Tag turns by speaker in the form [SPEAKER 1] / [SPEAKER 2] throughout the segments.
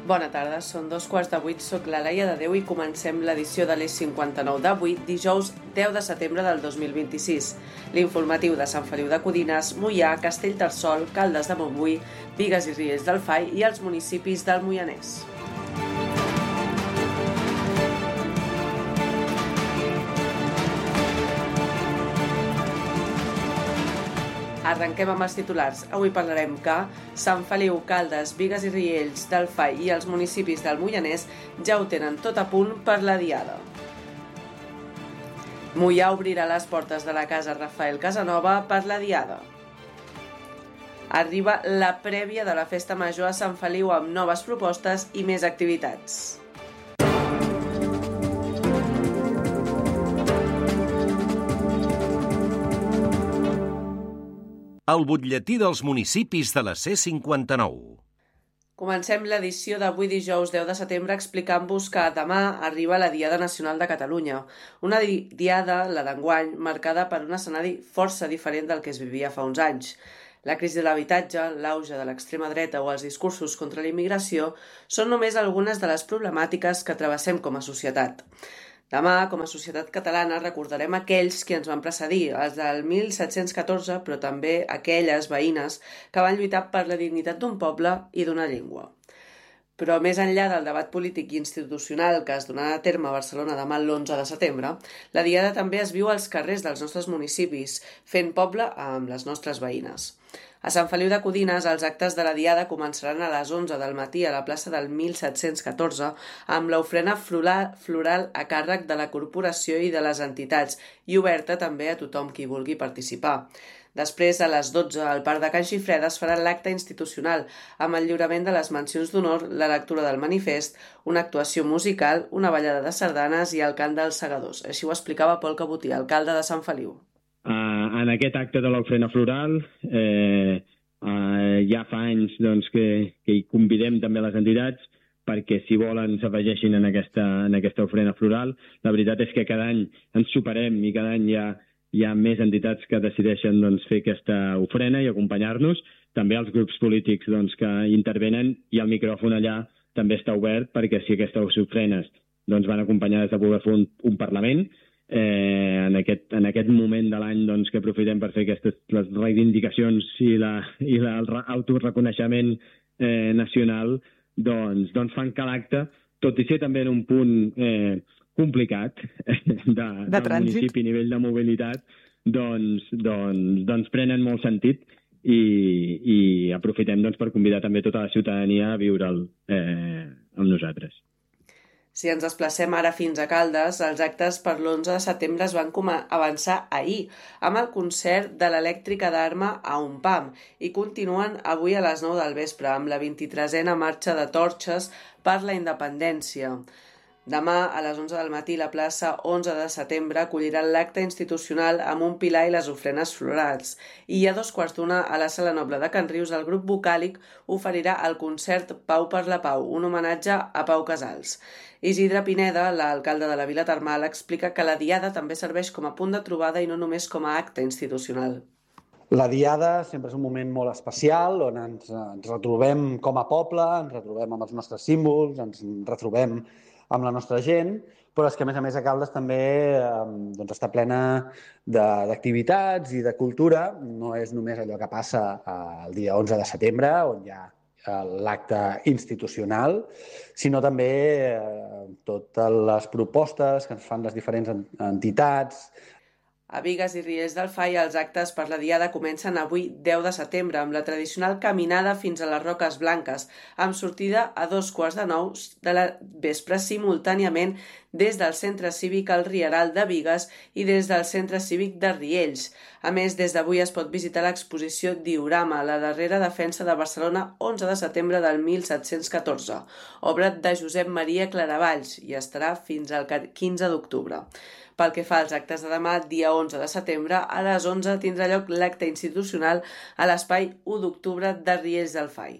[SPEAKER 1] Bona tarda, són 7:15, soc la Laia de Déu i comencem l'edició de l'E59 d'avui, dijous 10 de setembre del 2026. L'informatiu de Sant Feliu de Codines, Moià, Castellterçol, Caldes de Montbui, Bigues i Riells del Fai i els municipis del Moianès. Arrenquem amb els titulars. Avui parlarem que Sant Feliu, Caldes, Bigues i Riells del Fai i els municipis del Moianès ja ho tenen tot a punt per la Diada. Moià obrirà les portes de la Casa Rafael Casanova per la Diada. Arriba la prèvia de la Festa Major a Sant Feliu amb noves propostes i més activitats.
[SPEAKER 2] El butlletí dels municipis de la C59.
[SPEAKER 1] Comencem l'edició d'avui dijous 10 de setembre explicant-vos que demà arriba la Diada Nacional de Catalunya. Una diada, la d'enguany, marcada per un escenari força diferent del que es vivia fa uns anys. La crisi de l'habitatge, l'auge de l'extrema dreta o els discursos contra la immigració són només algunes de les problemàtiques que travessem com a societat. Demà, com a societat catalana, recordarem aquells que ens van precedir, els del 1714, però també aquelles veïnes que van lluitar per la dignitat d'un poble i d'una llengua. Però més enllà del debat polític i institucional que es donarà a terme a Barcelona demà l'11 de setembre, la Diada també es viu als carrers dels nostres municipis, fent poble amb les nostres veïnes. A Sant Feliu de Codines, els actes de la Diada començaran a les 11 del matí a la plaça del 1714 amb l'ofrena floral a càrrec de la corporació i de les entitats i oberta també a tothom qui vulgui participar. Després, a les 12, al Parc de Can Xifreda es farà l'acte institucional amb el lliurament de les mencions d'honor, la lectura del manifest, una actuació musical, una ballada de sardanes i el cant dels segadors. Així ho explicava Pol Cabotí, alcalde de Sant Feliu.
[SPEAKER 3] En aquest acte de l'ofrena floral ja fa anys que hi convidem també les entitats perquè si volen s'afegeixin en aquesta ofrena floral. La veritat és que cada any ens superem i cada any hi ha més entitats que decideixen fer aquesta ofrena i acompanyar-nos. També els grups polítics que intervenen i el micròfon allà també està obert perquè si aquestes ofrenes van acompanyades de poder fer un Parlament, en aquest moment de l'any que aprofitem per fer les reivindicacions i l'autoreconeixement nacional fan que l'acte, tot i ser també en un punt complicat de municipi a nivell de mobilitat, prenen molt sentit i aprofitem per convidar també tota la ciutadania a viure'l amb nosaltres.
[SPEAKER 1] Si ens desplacem ara fins a Caldes, els actes per l'11 de setembre es van avançar ahir, amb el concert de l'elèctrica d'Arma a un pam, i continuen avui a les 9 del vespre, amb la 23a marxa de torxes per la independència. Demà, a les 11 del matí, la plaça 11 de setembre acollirà l'acte institucional amb un pilar i les ofrenes florals. I a 2:15, a la Sala Noble de Can Rius, el grup vocàlic oferirà el concert Pau per la Pau, un homenatge a Pau Casals. Isidre Pineda, l'alcalde de la Vila Termal, explica que la Diada també serveix com a punt de trobada i no només com a acte institucional.
[SPEAKER 4] La Diada sempre és un moment molt especial on ens retrobem com a poble, ens retrobem amb els nostres símbols, ens retrobem amb la nostra gent, però és que a més a Caldes també està plena d'activitats i de cultura. No és només allò que passa el dia 11 de setembre, on hi ha l'acte institucional, sinó també totes les propostes que ens fan les diferents entitats.
[SPEAKER 1] A Bigues i Riells del Fai, els actes per la Diada comencen avui 10 de setembre amb la tradicional caminada fins a les Roques Blanques, amb sortida a 8:45 de la vespre simultàniament des del Centre Cívic El Rieral de Bigues i des del Centre Cívic de Riells. A més, des d'avui es pot visitar l'exposició Diorama, la darrera defensa de Barcelona 11 de setembre del 1714, obra de Josep Maria Claravalls, i estarà fins al 15 d'octubre. Pel que fa als actes de demà, dia 11 de setembre, a les 11 tindrà lloc l'acte institucional a l'espai 1 d'octubre de Riells del Fai.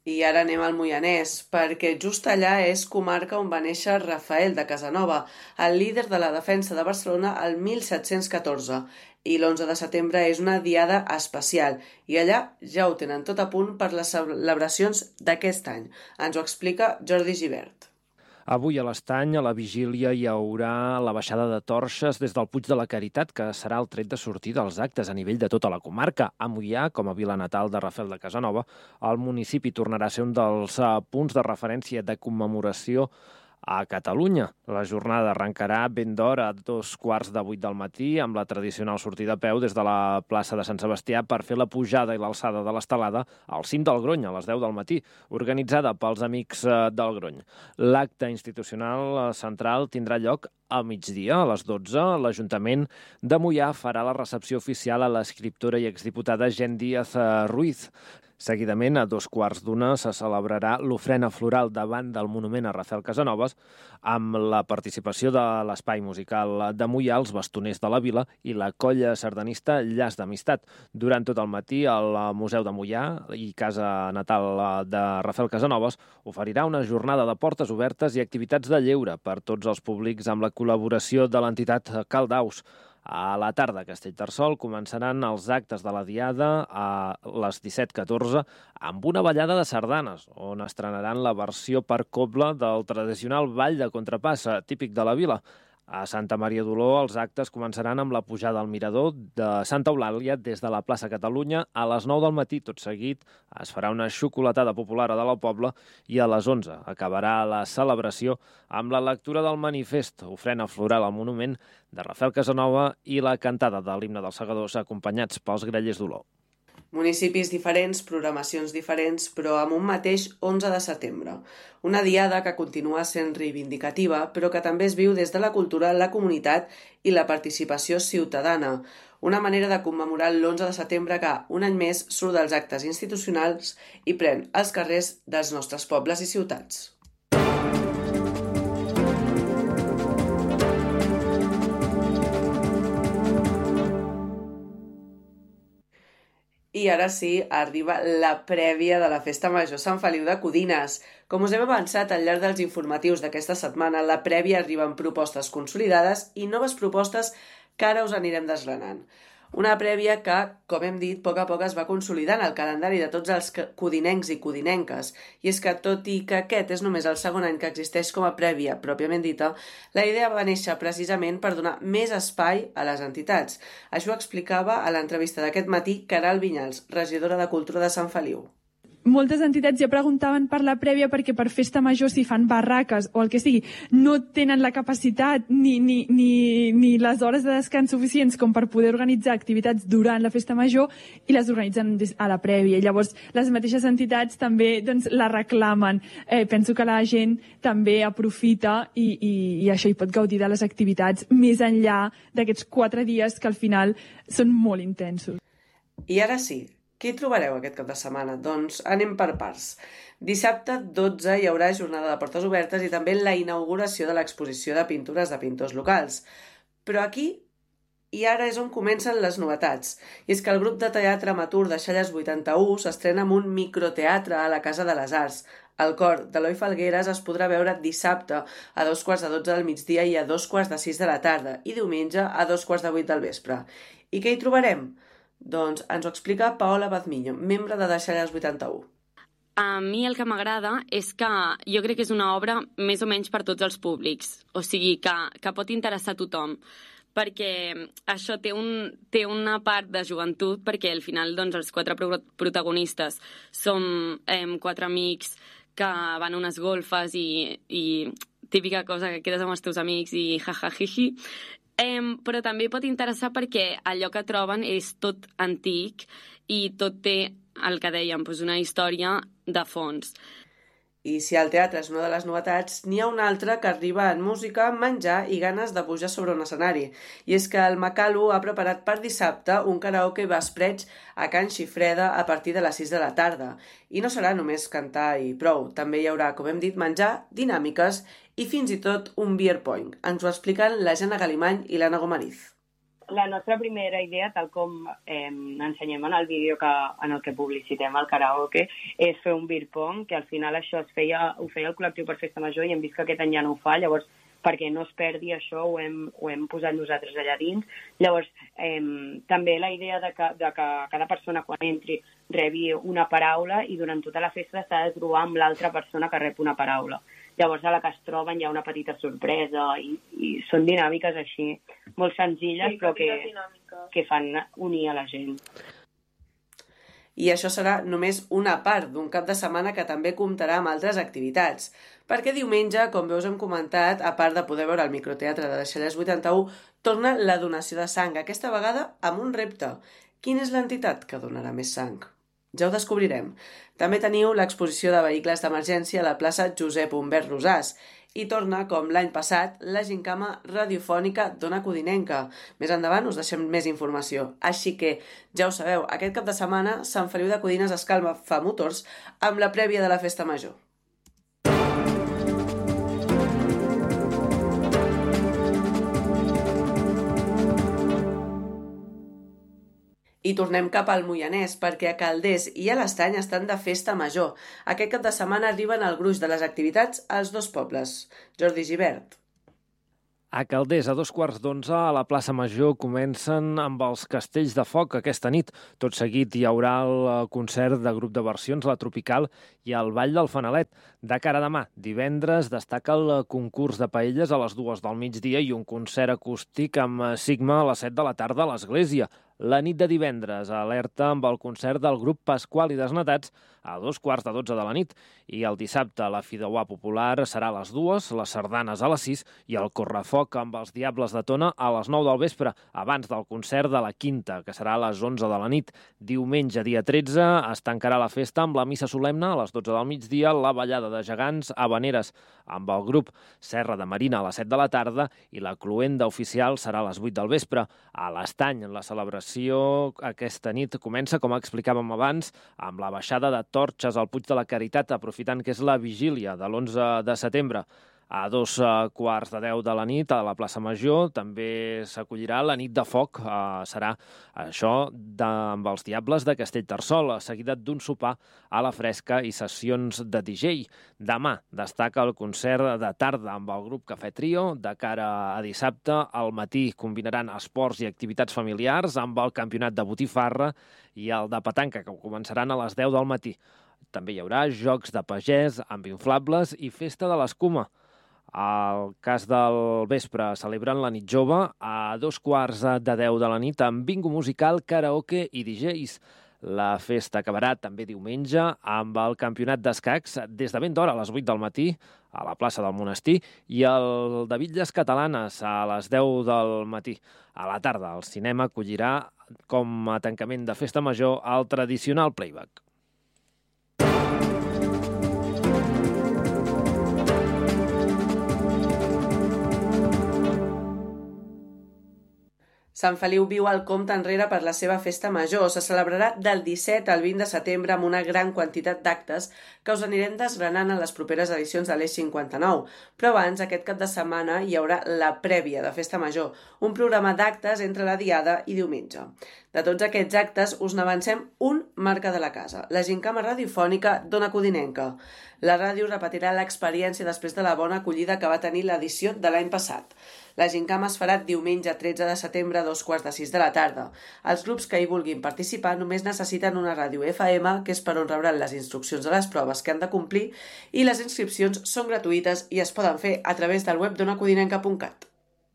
[SPEAKER 1] I ara anem al Moianès, perquè just allà és comarca on va néixer Rafael de Casanova, el líder de la defensa de Barcelona el 1714, i l'11 de setembre és una diada especial, i allà ja ho tenen tot a punt per les celebracions d'aquest any. Ens ho explica Jordi Gibert.
[SPEAKER 5] Avui a l'Estany, a la vigília, hi haurà la baixada de torxes des del Puig de la Caritat, que serà el tret de sortir dels actes a nivell de tota la comarca. A Moià, com a vila natal de Rafael de Casanova, el municipi tornarà a ser un dels punts de referència de commemoració a Catalunya. La jornada arrencarà ben d'hora, a 7:15 del matí, amb la tradicional sortida a peu des de la plaça de Sant Sebastià per fer la pujada i l'alçada de l'estelada al cim del Grony a les 10 del matí, organitzada pels Amics del Grony. L'acte institucional central tindrà lloc al migdia, a les 12. L'Ajuntament de Moià farà la recepció oficial a l'escriptora i exdiputada Jenn Díaz Ruiz. Seguidament, a 2:15 se celebrarà l'ofrena floral davant del monument a Rafael Casanovas, amb la participació de l'Espai Musical de Moià, els Bastoners de la Vila i la colla sardanista Llaç d'Amistat. Durant tot el matí, el Museu de Moià i casa natal de Rafael Casanovas oferirà una jornada de portes obertes i activitats de lleure per tots els públics amb la col·laboració de l'entitat Caldaus. A la tarda a Castellterçol començaran els actes de la Diada a les 17:14 amb una ballada de sardanes, on estrenaran la versió per cobla del tradicional ball de contrapassa, típic de la vila. A Santa Maria d'Oló els actes començaran amb la pujada al mirador de Santa Eulàlia des de la plaça Catalunya a les 9 del matí. Tot seguit es farà una xocolatada popular a dalt al poble i a les 11 acabarà la celebració amb la lectura del manifest, ofrena floral al monument de Rafael Casanova i la cantada de l'himne dels Segadors acompanyats pels Grallers d'Oló.
[SPEAKER 1] Municipis diferents, programacions diferents, però amb un mateix 11 de setembre. Una diada que continua sent reivindicativa, però que també es viu des de la cultura, la comunitat i la participació ciutadana. Una manera de commemorar l'11 de setembre que, un any més, surt dels actes institucionals i pren els carrers dels nostres pobles i ciutats. I ara sí, arriba la prèvia de la Festa Major Sant Feliu de Codines. Com us hem avançat al llarg dels informatius d'aquesta setmana, la prèvia arriba amb propostes consolidades i noves propostes que ara us anirem desgranant. Una prèvia que, com hem dit, a poc es va consolidant el calendari de tots els codinencs i codinenques. I és que, tot i que aquest és només el segon any que existeix com a prèvia pròpiament dita, la idea va néixer precisament per donar més espai a les entitats. Això ho explicava a l'entrevista d'aquest matí Caral Vinyals, regidora de Cultura de Sant Feliu.
[SPEAKER 6] Moltes entitats ja preguntaven per la prèvia perquè per festa major, si fan barraques o el que sigui, no tenen la capacitat ni les hores de descans suficients com per poder organitzar activitats durant la festa major i les organitzen a la prèvia. I llavors les mateixes entitats també la reclamen. Penso que la gent també aprofita i això hi pot gaudir de les activitats més enllà d'aquests 4 dies que al final són molt intensos.
[SPEAKER 1] I ara sí, què hi trobareu aquest cap de setmana? Doncs anem per parts. Dissabte 12 hi haurà jornada de portes obertes i també la inauguració de l'exposició de pintures de pintors locals. Però aquí i ara és on comencen les novetats. I és que el grup de teatre amateur de Xalles 81 s'estrena amb un microteatre a la Casa de les Arts. El cor d'Eloi Falgueres es podrà veure dissabte a 2:15 del migdia i a 2:45 de la tarda i diumenge a 2:15 del vespre. I què hi trobarem? Doncs ens ho explica Paola Bazmiño, membre de Deixalles 81.
[SPEAKER 7] A mi el que m'agrada és que jo crec que és una obra més o menys per tots els públics, o sigui que pot interessar a tothom, perquè això té una part de joventut, perquè al final doncs, els 4 protagonistes som 4 amics que van a unes golfes i típica cosa que quedes amb els teus amics i jajajiji. Però també pot interessar perquè allò que troben és tot antic i tot té, el que dèiem, una història de fons.
[SPEAKER 1] I si el teatre és una de les novetats, n'hi ha una altra que arriba en música, menjar i ganes de pujar sobre un escenari. I és que el Macalu ha preparat per dissabte un karaoke vespreig a Can Xifreda a partir de les 6 de la tarda. I no serà només cantar i prou. També hi haurà, com hem dit, menjar, dinàmiques i fins i tot un beer point. Ens ho expliquen la Jana Galimany i l'Anna Gomariz.
[SPEAKER 8] la nostra primera idea, tal com ensenyem en el vídeo en el que publicitem el karaoke, és fer un beer pong, que al final això ho feia el col·lectiu per Festa Major i hem vist que aquest any ja no ho fa, llavors perquè no es perdi això ho hem posat nosaltres allà dins. Llavors, també la idea de que cada persona quan entri rebi una paraula i durant tota la festa s'ha de trobar amb l'altra persona que rep una paraula. Llavors, a la que es troben hi ha una petita sorpresa i són dinàmiques així, molt senzilles, però que fan unir a la gent.
[SPEAKER 1] I això serà només una part d'un cap de setmana que també comptarà amb altres activitats. Perquè diumenge, com bé us hem comentat, a part de poder veure el microteatre de Deixalles 81, torna la donació de sang, aquesta vegada amb un repte. Quina és l'entitat que donarà més sang? Ja ho descobrirem. També teniu l'exposició de vehicles d'emergència a la plaça Josep Humbert Rosàs i torna, com l'any passat, la gincama radiofònica d'Ona Codinenca. Més endavant us deixem més informació. Així que, ja ho sabeu, aquest cap de setmana Sant Feliu de Codines escalfa motors amb la prèvia de la Festa Major. I tornem cap al Moianès, perquè a Calders i a l'Estany estan de festa major. Aquest cap de setmana arriben al gruix de les activitats als dos pobles. Jordi Gibert.
[SPEAKER 5] A Calders, a 11:15, a la plaça Major, comencen amb els castells de foc aquesta nit. Tot seguit hi haurà el concert de grup de versions, la Tropical, i el Ball del Fanalet. De cara a demà, divendres, destaca el concurs de paelles a les 2 del migdia i un concert acústic amb Sigma a les 7 de la tarda a l'Església. La nit de divendres, alerta amb el concert del grup Pasqual i Desnatats a 11:45 de la nit. I el dissabte, la Fideuà Popular serà a les 2, les sardanes a les 6 i el correfoc amb els Diables de Tona a les 9 del vespre, abans del concert de la Quinta, que serà a les 11 de la nit. Diumenge, dia 13, es tancarà la festa amb la missa solemne a les 12 del migdia, la ballada de gegants a Habaneres amb el grup Serra de Marina a les 7 de la tarda i la cloenda oficial serà a les 8 del vespre. A l'Estany, la celebració aquesta nit comença, com explicàvem abans, amb la baixada de torxes al Puig de la Caritat, aprofitant que és la vigília de l'11 de setembre. A 9:45 de la nit, a la plaça Major, també s'acollirà la nit de foc. Serà això amb els Diables de Castellterçol, seguida d'un sopar a la fresca i sessions de DJ. Demà destaca el concert de tarda amb el grup Cafè Trio. De cara a dissabte, al matí combinaran esports i activitats familiars amb el campionat de botifarra i el de petanca, que començaran a les 10 del matí. També hi haurà jocs de pagès amb inflables i festa de l'escuma. Al cas del vespre celebren la nit jove a 9:45 de la nit amb bingo musical, karaoke i DJs. La festa acabarà també diumenge amb el campionat d'escacs des de ben d'hora, a les 8 del matí, a la plaça del Monestir, i el de bitlles catalanes a les 10 del matí. A la tarda, el cinema acollirà com a tancament de festa major el tradicional playback.
[SPEAKER 1] Sant Feliu viu el compte enrere per la seva festa major. Se celebrarà del 17 al 20 de setembre amb una gran quantitat d'actes que us anirem desgranant en les properes edicions de l'Eix 59. Però abans, aquest cap de setmana, hi haurà la prèvia de festa major, un programa d'actes entre la diada i diumenge. De tots aquests actes us n'avancem un marca de la casa, la gincama radiofònica d'Ona Codinenca. La ràdio repetirà l'experiència després de la bona acollida que va tenir l'edició de l'any passat. La gincama es farà diumenge 13 de setembre a 5:45 de la tarda. Els grups que hi vulguin participar només necessiten una ràdio FM, que és per on rebran les instruccions de les proves que han de complir, i les inscripcions són gratuïtes i es poden fer a través del web d'onacodinenca.cat.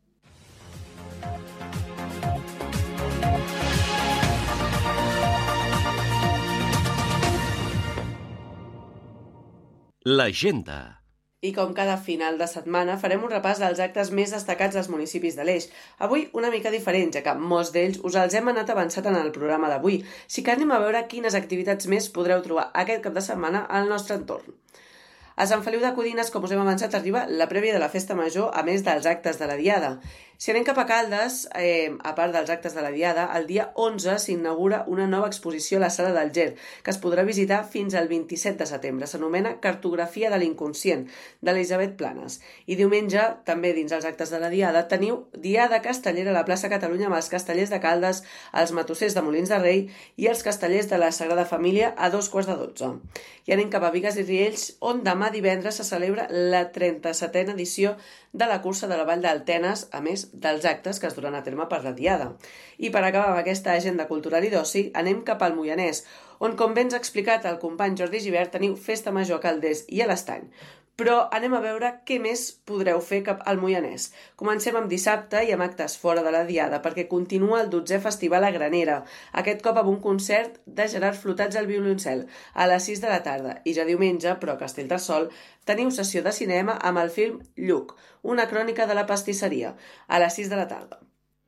[SPEAKER 2] L'agenda.
[SPEAKER 1] I com cada final de setmana farem un repàs dels actes més destacats dels municipis de l'Eix. Avui una mica diferent, ja que molts d'ells us els hem anat avançat en el programa d'avui. Sí que anem a veure quines activitats més podreu trobar aquest cap de setmana al nostre entorn. A Sant Feliu de Codines, com us hem avançat, arriba la prèvia de la Festa Major, a més dels actes de la Diada. Si anem cap a Caldes, a part dels actes de la Diada, el dia 11 s'inaugura una nova exposició a la Sala del Ger, que es podrà visitar fins al 27 de setembre. S'anomena Cartografia de l'inconscient, d'Elisabet Planes. I diumenge, també dins els actes de la Diada, teniu Diada Castellera a la plaça Catalunya amb els castellers de Caldes, els matossers de Molins de Rei i els castellers de la Sagrada Família a 2:15. I anem cap a Bigues i Riells, on demà divendres se celebra la 37a edició de la cursa de la Vall d'Altenes, a més dels actes que es duran a terme per la Diada. I per acabar amb aquesta agenda cultural i d'oci, anem cap al Moianès, on, com bé ens ha explicat el company Jordi Givert, teniu Festa Major a Calders i a l'Estany. Però anem a veure què més podreu fer cap al Moianès. Comencem amb dissabte i amb actes fora de la Diada, perquè continua el 12è Festival a Granera, aquest cop amb un concert de Gerard Flotats al violoncel, a les 6 de la tarda. I ja diumenge, però a Castellterçol, teniu sessió de cinema amb el film Lluc, una crònica de la pastisseria, a les 6 de la tarda.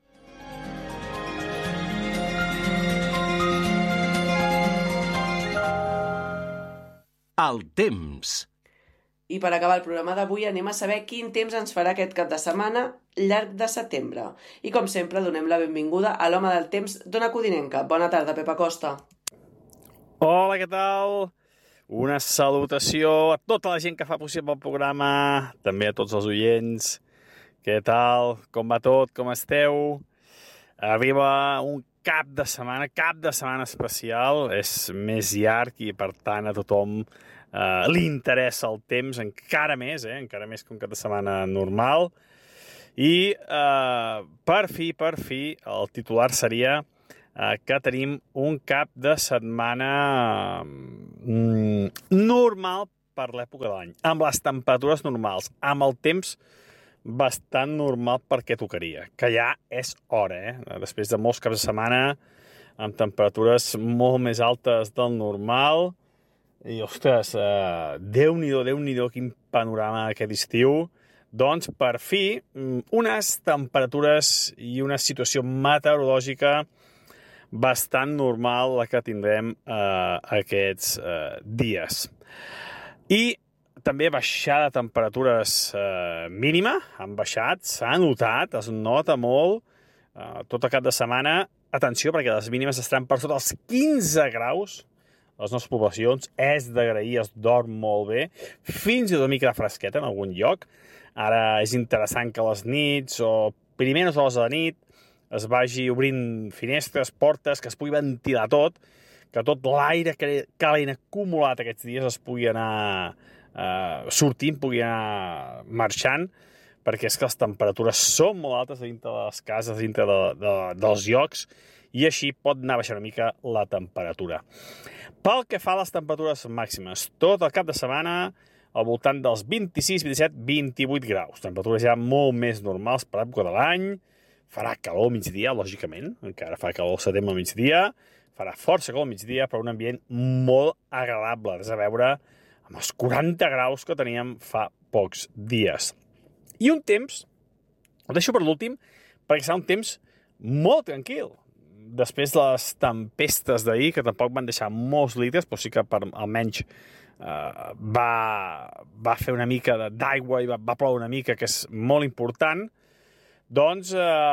[SPEAKER 2] El temps.
[SPEAKER 1] I per acabar el programa d'avui anem a saber quin temps ens farà aquest cap de setmana llarg de setembre. I com sempre donem la benvinguda a l'home del temps d'Ona Codinenca. Bona tarda, Pep Acosta.
[SPEAKER 9] Hola, què tal? Una salutació a tota la gent que fa possible el programa, també a tots els oients. Què tal? Com va tot? Com esteu? Arriba un cap de setmana especial. És més llarg i, per tant, a tothom li interessa el temps encara més que un cap de setmana normal. I per fi, el titular seria que tenim un cap de setmana normal per l'època de l'any, amb les temperatures normals, amb el temps bastant normal perquè tocaria, que ja és hora, després de molts caps de setmana amb temperatures molt més altes del normal. I, ostres, Déu-n'hi-do, quin panorama aquest estiu. Doncs, per fi, unes temperatures i una situació meteorològica bastant normal la que tindrem aquests dies. I també baixada de temperatures mínima, han baixat, s'ha notat, es nota molt, tot el cap de setmana. Atenció, perquè les mínimes estaran per sota els 15 graus, les nostres poblacions, és d'agrair, es dorm molt bé, fins i tot una mica de fresqueta en algun lloc. Ara és interessant que a les nits o primeres hores de la nit es vagi obrint finestres, portes, que es pugui ventilar tot, que tot l'aire calent acumulat aquests dies es pugui anar sortint, pugui anar marxant, perquè és que les temperatures són molt altes dintre de les cases, dintre dels llocs, i així pot anar baixant una mica la temperatura. Pel que fa a les temperatures màximes, tot el cap de setmana al voltant dels 26, 27, 28 graus. Temperatures ja molt més normals per l'època de l'any. Farà calor al migdia, lògicament. Encara fa calor al setembre al migdia. Farà força calor al migdia, però un ambient molt agradable. Res a veure amb els 40 graus que teníem fa pocs dies. I un temps, ho deixo per l'últim, perquè serà un temps molt tranquil. Després de les tempestes d'ahir, que tampoc van deixar molts litres, però sí que almenys va fer una mica d'aigua i va ploure una mica, que és molt important, doncs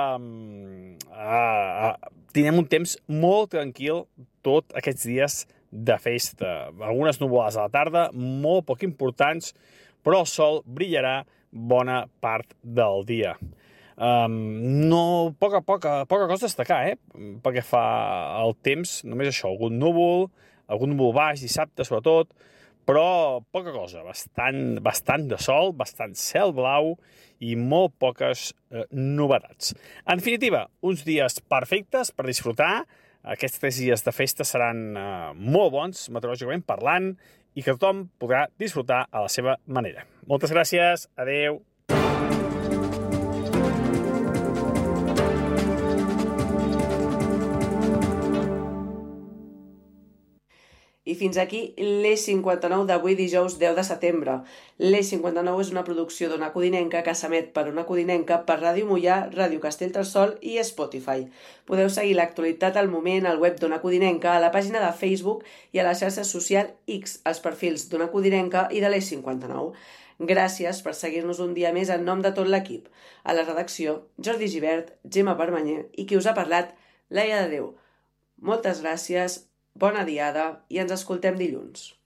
[SPEAKER 9] tindrem un temps molt tranquil tots aquests dies de festa. Algunes nuvolades a la tarda, molt poc importants, però el sol brillarà bona part del dia. Poca cosa a destacar, perquè fa el temps, només això, algun núvol baix, dissabte sobretot, però poca cosa, bastant de sol, bastant cel blau i molt poques novetats. En definitiva, uns dies perfectes per disfrutar. Aquests 3 dies de festa seran molt bons, meteorològicament parlant, i que tothom podrà disfrutar a la seva manera. Moltes gràcies, adeu.
[SPEAKER 1] I fins aquí l'Eix 59 d'avui dijous 10 de setembre. L'Eix 59 és una producció d'Ona Codinenca que s'emet per Ona Codinenca per Ràdio Moià, Ràdio Castellterçol i Spotify. Podeu seguir l'actualitat al moment al web d'Ona Codinenca, a la pàgina de Facebook i a la xarxa social X, als perfils d'Ona Codinenca i de l'Eix 59. Gràcies per seguir-nos un dia més en nom de tot l'equip. A la redacció, Jordi Gibert, Gemma Permanyer i qui us ha parlat, Laia de Déu. Moltes gràcies, bona diada i ens escoltem dilluns.